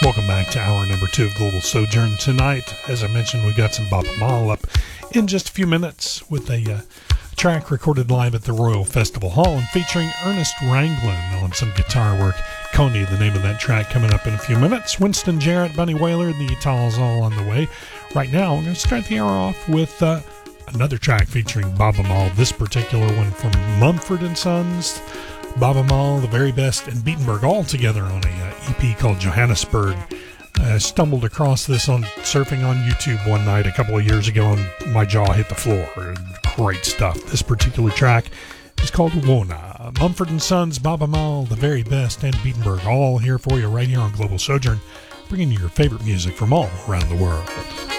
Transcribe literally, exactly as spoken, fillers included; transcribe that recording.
Welcome back to hour number two of Global Sojourn. Tonight, as I mentioned, we've got some Baaba Maal up in just a few minutes with a uh, track recorded live at the Royal Festival Hall and featuring Ernest Ranglin on some guitar work. Coney, the name of that track, coming up in a few minutes. Winston Jarrett, Bunny Wailer, the Itals all on the way. Right now, we're going to start the hour off with uh, another track featuring Baaba Maal, this particular one from Mumford and Sons. Baaba Maal, the very best, and Beatenberg all together on a uh, E P called Johannesburg. I stumbled across this on surfing on YouTube one night a couple of years ago, and my jaw hit the floor. Great stuff. This particular track is called Wona. Mumford and Sons, Baaba Maal, the very best, and Beatenberg all here for you right here on Global Sojourn, bringing you your favorite music from all around the world.